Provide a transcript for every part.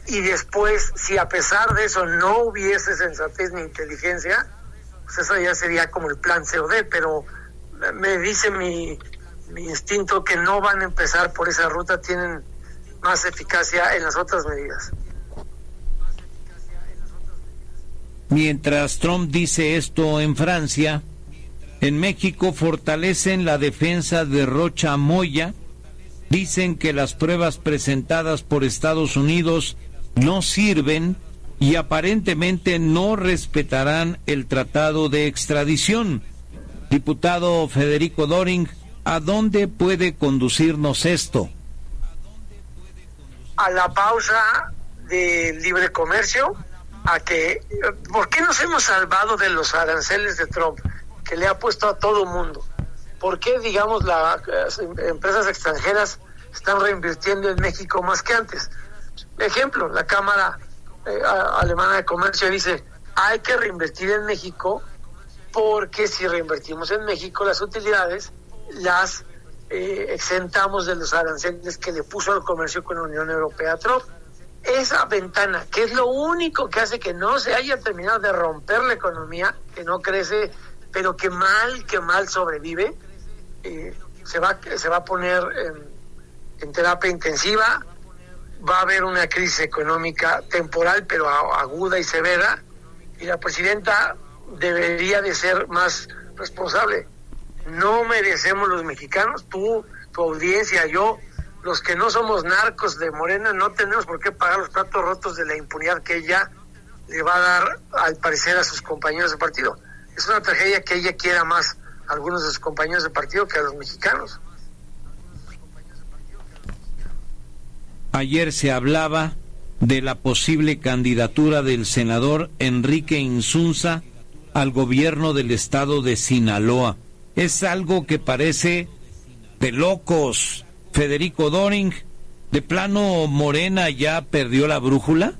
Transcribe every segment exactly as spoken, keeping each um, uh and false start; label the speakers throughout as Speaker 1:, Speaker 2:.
Speaker 1: y después, si a pesar de eso no hubiese sensatez ni inteligencia, pues eso ya sería como el plan C O D, pero me dice mi, mi instinto que no van a empezar por esa ruta, tienen más eficacia en las otras medidas.
Speaker 2: Mientras Trump dice esto en Francia, en México fortalecen la defensa de Rocha Moya. Dicen que las pruebas presentadas por Estados Unidos no sirven y aparentemente no respetarán el tratado de extradición. Diputado Federico Doring, ¿a dónde puede conducirnos esto?
Speaker 1: A la pausa del libre comercio, a que, ¿por qué nos hemos salvado de los aranceles de Trump, que le ha puesto a todo mundo? ¿Por qué, digamos, las empresas extranjeras están reinvirtiendo en México más que antes? Ejemplo, la Cámara eh, Alemana de Comercio dice, hay que reinvertir en México, porque si reinvertimos en México las utilidades, las eh, exentamos de los aranceles que le puso al comercio con la Unión Europea a Trump. Esa ventana, que es lo único que hace que no se haya terminado de romper la economía, que no crece, pero que mal, que mal sobrevive, eh, se va se va a poner en, en terapia intensiva. Va a haber una crisis económica temporal, pero aguda y severa, y la presidenta debería de ser más responsable. No merecemos los mexicanos, tú, tu audiencia, yo, los que no somos narcos de Morena, no tenemos por qué pagar los platos rotos de la impunidad que ella le va a dar, al parecer, a sus compañeros de partido. Es una tragedia que ella quiera más a algunos de sus compañeros de partido que a los mexicanos.
Speaker 2: Ayer se hablaba de la posible candidatura del senador Enrique Insunza al gobierno del estado de Sinaloa. Es algo que parece de locos. Federico Doring, ¿de plano Morena ya perdió la brújula?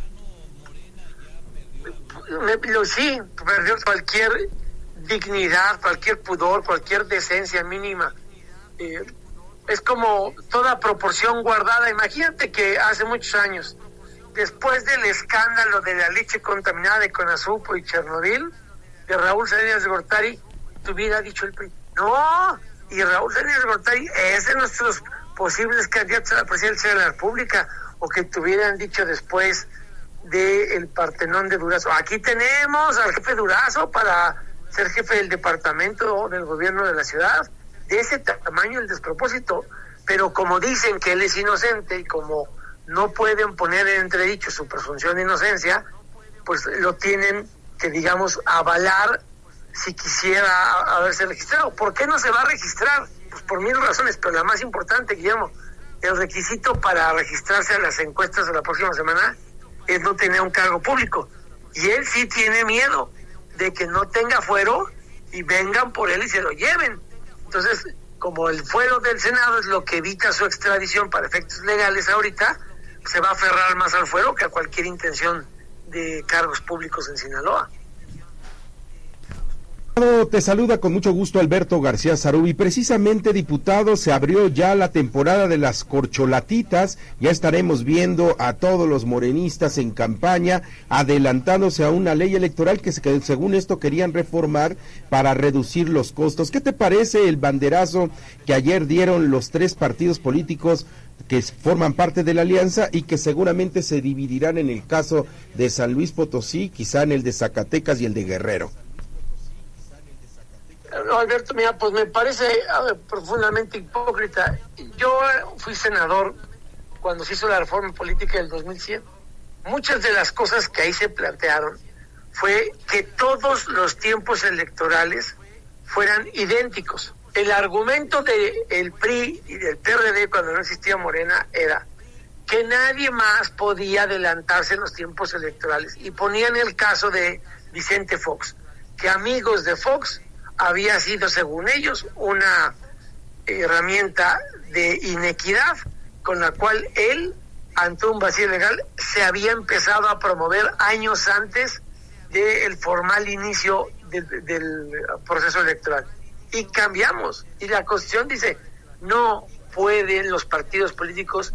Speaker 1: Sí, perdió cualquier dignidad, cualquier pudor, cualquier decencia mínima. Eh, es como toda proporción guardada. Imagínate que hace muchos años, después del escándalo de la leche contaminada de Conazupo y Chernobyl, de Raúl Salinas de Gortari, te hubiera dicho el P R I, no, y Raúl Salinas de Gortari es de nuestros posibles candidatos a la presidencia de la República, o que te hubieran dicho después del Partenón de Durazo, aquí tenemos al jefe Durazo para ser jefe del departamento del gobierno de la ciudad. De ese tamaño el despropósito, pero como dicen que él es inocente y como no pueden poner en entredicho su presunción de inocencia, pues lo tienen que, digamos, avalar si quisiera haberse registrado. ¿Por qué no se va a registrar? Pues por mil razones, pero la más importante, Guillermo, el requisito para registrarse a las encuestas de la próxima semana es no tener un cargo público, y él sí tiene miedo de que no tenga fuero y vengan por él y se lo lleven. Entonces, como el fuero del Senado es lo que evita su extradición para efectos legales ahorita, se va a aferrar más al fuero que a cualquier intención de cargos públicos en Sinaloa.
Speaker 3: Te saluda con mucho gusto Alberto García Zarubi. Precisamente, diputado, se abrió ya la temporada de las corcholatitas. Ya estaremos viendo a todos los morenistas en campaña adelantándose a una ley electoral que, según esto, querían reformar para reducir los costos. ¿Qué te parece el banderazo que ayer dieron los tres partidos políticos que forman parte de la alianza y que seguramente se dividirán en el caso de San Luis Potosí, quizá en el de Zacatecas y el de Guerrero?
Speaker 1: No, Alberto, mira, pues me parece ver, profundamente hipócrita. Yo fui senador cuando se hizo la reforma política del dos mil cien. Muchas de las cosas que ahí se plantearon fue que todos los tiempos electorales fueran idénticos. El argumento del P R I y del P R D cuando no existía Morena era que nadie más podía adelantarse en los tiempos electorales, y ponían el caso de Vicente Fox, que amigos de Fox había sido, según ellos, una herramienta de inequidad con la cual él, ante un vacío legal, se había empezado a promover años antes del formal inicio del, del proceso electoral. Y cambiamos, y la Constitución dice, no pueden los partidos políticos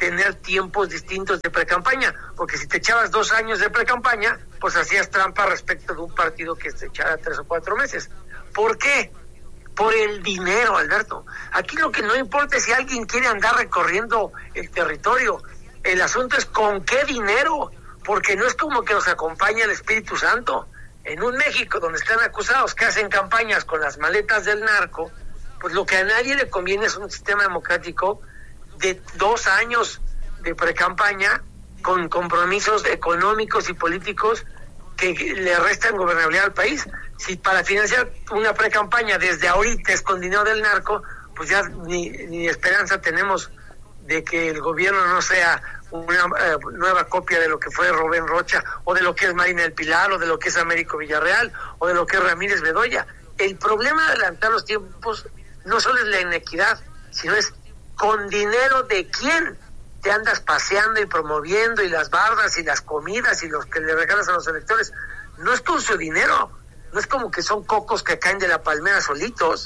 Speaker 1: tener tiempos distintos de precampaña, porque si te echabas dos años de precampaña, pues hacías trampa respecto de un partido que se echara tres o cuatro meses. ¿Por qué? Por el dinero, Alberto. Aquí lo que no importa es si alguien quiere andar recorriendo el territorio. El asunto es con qué dinero, porque no es como que nos acompaña el Espíritu Santo. En un México donde están acusados que hacen campañas con las maletas del narco, pues lo que a nadie le conviene es un sistema democrático de dos años de precampaña con compromisos económicos y políticos que le restan gobernabilidad al país. Si para financiar una precampaña desde ahorita es con dinero del narco, pues ya ni, ni esperanza tenemos de que el gobierno no sea una eh, nueva copia de lo que fue Rubén Rocha, o de lo que es Marina del Pilar, o de lo que es Américo Villarreal, o de lo que es Ramírez Bedoya. El problema de adelantar los tiempos no solo es la inequidad, sino es con dinero de quién te andas paseando y promoviendo, y las bardas y las comidas y los que le regalas a los electores. No es con su dinero, no es como que son cocos que caen de la palmera solitos.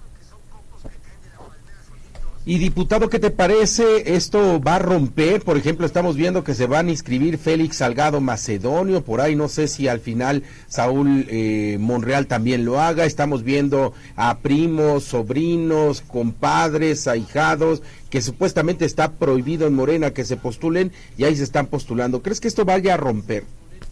Speaker 3: Y diputado, ¿qué te parece? ¿Esto va a romper? Por ejemplo, estamos viendo que se van a inscribir Félix Salgado Macedonio, por ahí no sé si al final Saúl eh, Monreal también lo haga. Estamos viendo a primos, sobrinos, compadres, ahijados, que supuestamente está prohibido en Morena que se postulen, y ahí se están postulando. ¿Crees que esto vaya a romper?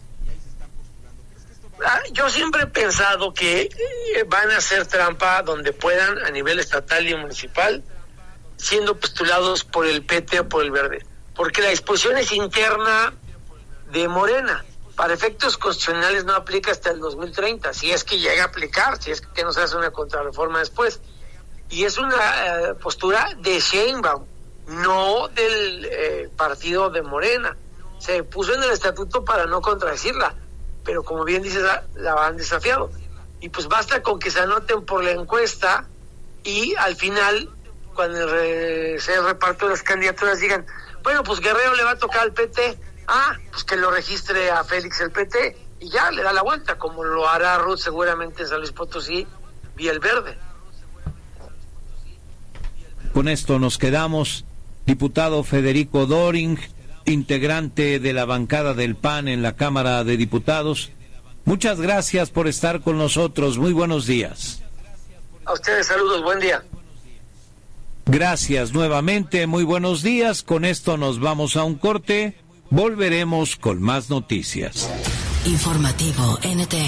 Speaker 1: Yo siempre he pensado que van a hacer trampa donde puedan, a nivel estatal y municipal, siendo postulados por el P T o por el Verde, porque la disposición es interna de Morena. Para efectos constitucionales no aplica hasta el dos mil treinta, si es que llega a aplicar, si es que no se hace una contrarreforma después. Y es una eh, postura de Sheinbaum, no del eh, partido de Morena. Se puso en el estatuto para no contradecirla, pero como bien dices, la, la han desafiado. Y pues basta con que se anoten por la encuesta y al final, cuando re, se reparten las candidaturas, digan, bueno, pues Guerrero le va a tocar al P T, ah, pues que lo registre a Félix el P T, y ya le da la vuelta, como lo hará Ruth seguramente en San Luis Potosí, vía el Verde.
Speaker 2: Con esto nos quedamos. Diputado Federico Doring, integrante de la bancada del P A N en la Cámara de Diputados, muchas gracias por estar con nosotros. Muy buenos días.
Speaker 1: A ustedes saludos, buen día.
Speaker 2: Gracias nuevamente, muy buenos días. Con esto nos vamos a un corte. Volveremos con más noticias.
Speaker 4: Informativo N T